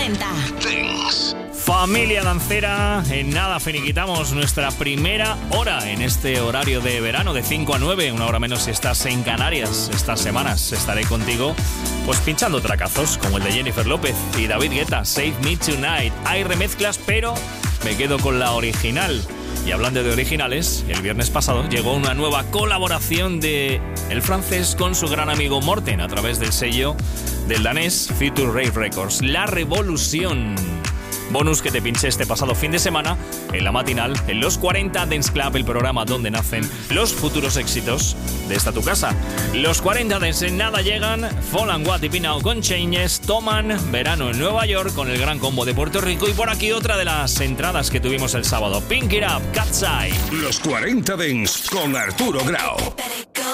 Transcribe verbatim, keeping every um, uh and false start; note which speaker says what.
Speaker 1: cuarenta.
Speaker 2: Dance.
Speaker 3: Familia dancera, en nada finiquitamos nuestra primera hora en este horario de verano de cinco a nueve, una hora menos si estás en Canarias. Estas semanas estaré contigo pues pinchando tracazos como el de Jennifer López y David Guetta, Save Me Tonight. Hay remezclas, pero me quedo con la original. Y hablando de originales, el viernes pasado llegó una nueva colaboración de el francés con su gran amigo Morten a través del sello del danés Future Rave Records, La Revolución. Bonus que te pinché este pasado fin de semana en la matinal, en Los cuarenta Dance Club, el programa donde nacen los futuros éxitos de esta tu casa. Los cuarenta Dance en nada llegan, Fall and What y Pinao con Changes, toman verano en Nueva York con el gran combo de Puerto Rico y por aquí otra de las entradas que tuvimos el sábado, Pink It Up, Cat's Eye.
Speaker 2: Los cuarenta Dance con Arturo Grau.